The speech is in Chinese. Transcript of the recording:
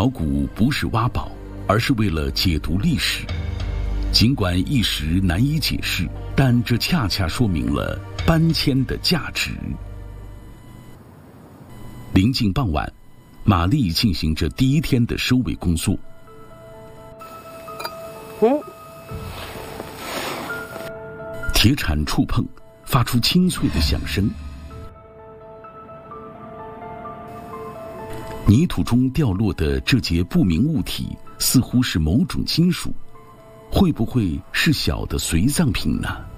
考古不是挖宝，而是为了解读历史。尽管一时难以解释，但这恰恰说明了搬迁的价值。临近傍晚，玛丽进行着第一天的收尾工作。铁铲触碰，发出清脆的响声。泥土中掉落的这节不明物体，似乎是某种金属，会不会是小的随葬品呢？